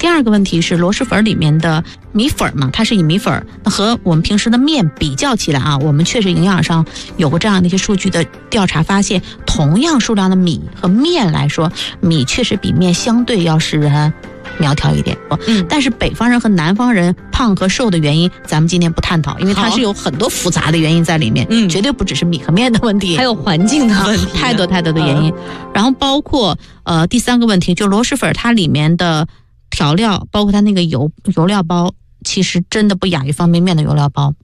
二个问题是螺蛳粉里面的米粉嘛，它是以米粉和我们平时的面比较起来啊，我们确实营养上有过这样的一些数据的调查发现，同样数量的米和面来说，米确实比面相对要使人苗条一点。但是北方人和南方人胖和瘦的原因咱们今天不探讨，因为它是有很多复杂的原因在里面，绝对不只是米和面的问题， 还有环境的问题， 太多的原因。然后包括第三个问题，就螺蛳粉它里面的调料，包括它那个油料包，其实真的不亚于方便面的油料包。